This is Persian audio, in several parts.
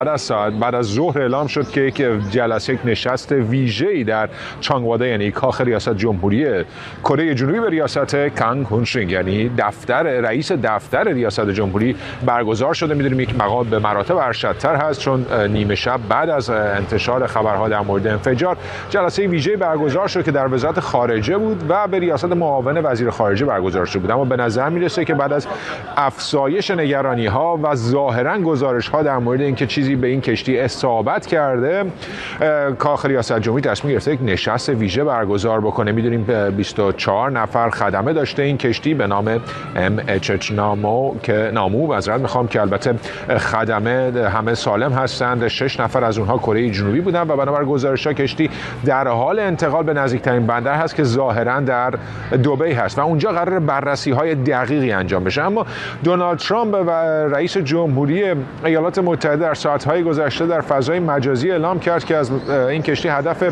بعد از ظهر اعلام شد که یک نشست ویژه‌ای در چانگواده، یعنی کاخ ریاست جمهوری کره جنوبی به ریاست کانگ هونشینگ، یعنی رئیس دفتر ریاست جمهوری برگزار شده. می‌دونیم یک مقام به مراتب ارشدتر هست، چون نیمه شب بعد از انتشار خبرها در مورد انفجار جلسه ویژه‌ای برگزار شد که در وزارت خارجه بود و به ریاست معاون وزیر خارجه برگزار شده بود. اما به نظر می‌رسه که بعد از افزایش نگرانی‌ها و ظاهراً گزارش‌ها در مورد اینکه چیزی به این کشتی اصابت کرده، کاخ ریاست جمهوری تصمیم گرفته یک نشست ویژه برگزار بکنه. میدونیم 24 نفر خدمه داشته این کشتی به نام MHH نامو معذرت میخوام، که البته خدمه همه سالم هستند. 6 نفر از اونها کره جنوبی بودن و بنابر گزارش‌ها کشتی در حال انتقال به نزدیکترین بندر هست که ظاهراً در دبی هست و اونجا قرار بررسی‌های دقیقی انجام بشه. اما دونالد ترامپ و رئیس جمهوری ایالات متحده در ساعت‌های گذشته در فضای مجازی اعلام کرد که از این کشتی هدف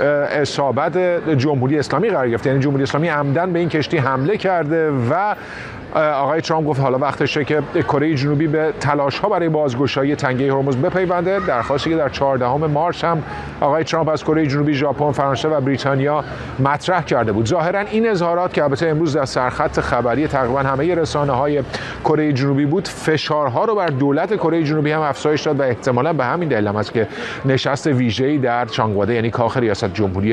اصابت جمهوری اسلامی قرار گرفته، یعنی جمهوری اسلامی عمدن به این کشتی حمله کرده و آقای ترامپ گفت حالا وقتشه که کره جنوبی به تلاش‌ها برای بازگشایی تنگه هرمز بپیونده. درخواستی که در 14 مارس هم آقای ترامپ از کره جنوبی، ژاپن، فرانسه و بریتانیا مطرح کرده بود. ظاهراً این اظهارات که البته امروز در سرخط خبری تقریبا همه رسانه‌های کره جنوبی بود، فشارها رو بر دولت کره جنوبی هم افزایش داد و احتمالاً به همین دلیل است که نشست ویژه‌ای در چانگواده، یعنی کاخ ریاست جمهوری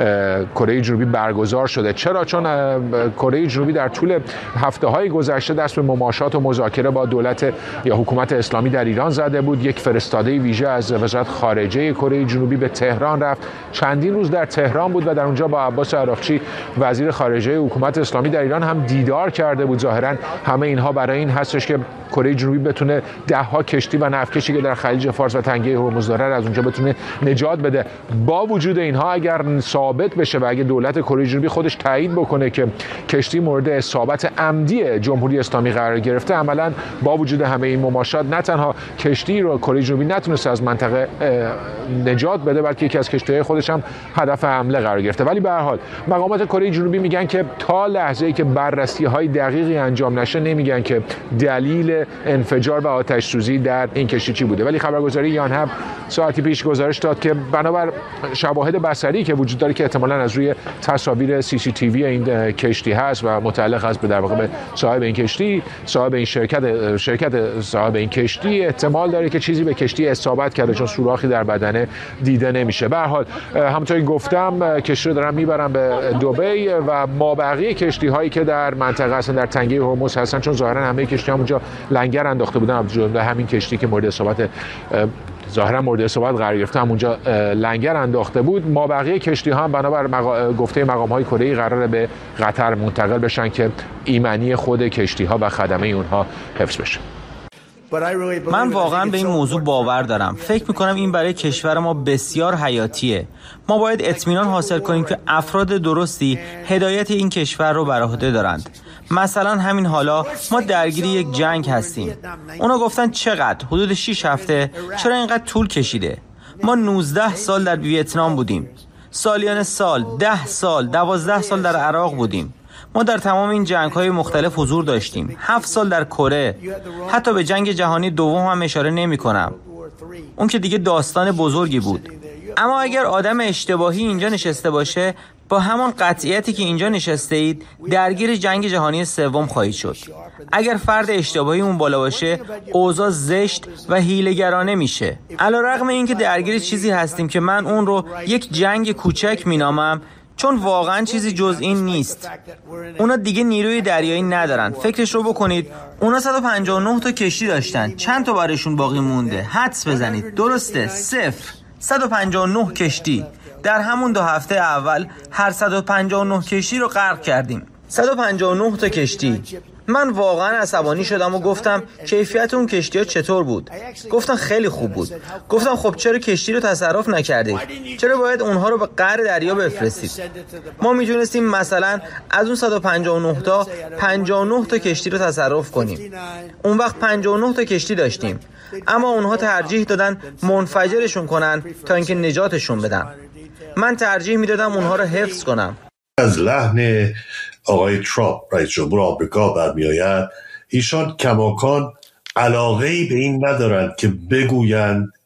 کره جنوبی برگزار شده. چرا؟ چون کره جنوبی در طول هفته‌های گذشته دست به مماشات و مذاکره با دولت یا حکومت اسلامی در ایران زده بود. یک فرستاده ویژه از وزارت خارجه کره جنوبی به تهران رفت، چندین روز در تهران بود و در اونجا با عباس عراقچی وزیر خارجه حکومت اسلامی در ایران هم دیدار کرده بود. ظاهراً همه اینها برای این هستش که کره جنوبی بتونه ده‌ها کشتی و نفتکشی که در خلیج فارس و تنگه هرمز داره از اونجا بتونه نجات بده. با وجود اینها اگر ثابت بشه و اگه دولت کره جنوبی خودش تایید بکنه که کشتی مورد اصابت عمدی جمهوری اسلامی قرار گرفته، عملاً با وجود همه این مماشات نه تنها کشتی رو کره جنوبی نتونسته از منطقه نجات بده، بلکه یکی از کشتی‌های خودش هم هدف حمله قرار گرفته. ولی به هر حال مقامات کره جنوبی میگن که تا لحظه‌ای که بررسی‌های دقیقی انجام نشه نمیگن که دلیل انفجار و آتش سوزی در این کشتی چی بوده. ولی خبرگزاری یانهب ساعتی پیش گزارش داد که بنابر شواهد بصری که وجود داره که احتمالاً از روی تصاویر CCTV این کشتی هست و متعلق است به در واقع به صاحب این کشتی، صاحب این شرکت صاحب این کشتی، احتمال داره که چیزی به کشتی اصابت کرده چون سوراخی در بدنه دیده نمیشه. به هر حال همونطوری گفتم کشتی رو دارن میبرن به دبی و مابقی کشتی هایی که در منطقه هستن در تنگه هرمز هستن، چون ظاهرا همه کشتی هم اونجا لنگر انداخته بودن، از جمله همین کشتی که مورد اصابت قرار گرفته هم اونجا لنگر انداخته بود. ما بقیه کشتی ها هم بنابر گفته مقام های کره‌ای قراره به قطر منتقل بشن که ایمنی خود کشتی ها و خدمه اونها حفظ بشه. من واقعا به این موضوع باور دارم. فکر میکنم این برای کشور ما بسیار حیاتیه. ما باید اطمینان حاصل کنیم که افراد درستی هدایت این کشور رو بر عهده دارند. مثلا همین حالا ما درگیر یک جنگ هستیم. اونا گفتن چقدر؟ حدود 6 هفته. چرا اینقدر طول کشیده؟ ما 19 سال در ویتنام بودیم. سالیان سال، 10 سال، 12 سال در عراق بودیم. ما در تمام این جنگ‌های مختلف حضور داشتیم. 7 سال در کره. حتی به جنگ جهانی دوم هم اشاره نمی‌کنم. اون که دیگه داستان بزرگی بود. اما اگر آدم اشتباهی اینجا نشسته باشه، با همان قطعیتی که اینجا نشسته اید درگیر جنگ جهانی سوم خواهید شد. اگر فرد اشتباهی اون بالا باشه، اوضاع زشت و حیله‌گرانه میشه. علیرغم اینکه درگیر چیزی هستیم که من اون رو یک جنگ کوچک مینامم، چون واقعا چیزی جز این نیست. اونا دیگه نیروی دریایی ندارن. فکرش رو بکنید، اونا 159 تا کشتی داشتن. چند تا براشون باقی مونده؟ حدس بزنید. درسته، 0. 159 کشتی. در همون 2 هفته اول هر 159 کشتی رو غرق کردیم. 159 تا کشتی. من واقعا عصبانی شدم و گفتم کیفیت اون کشتی‌ها چطور بود؟ گفتن خیلی خوب بود. گفتم خب چرا کشتی رو تصرف نکردید؟ چرا باید اونها رو به قعر دریا بفرستید؟ ما میتونستیم مثلا از اون 159 تا 59 تا کشتی رو تصرف کنیم. اون وقت 59 تا کشتی داشتیم. اما اونها ترجیح دادن منفجرشون کنن تا اینکه نجاتشون بدن. من ترجیح میدادم اونها رو حفظ کنم. از لحن آقای ترامپ رئیس جمهور آمریکا برمی آید ایشان کماکان علاقه‌ای به این ندارند که بگویند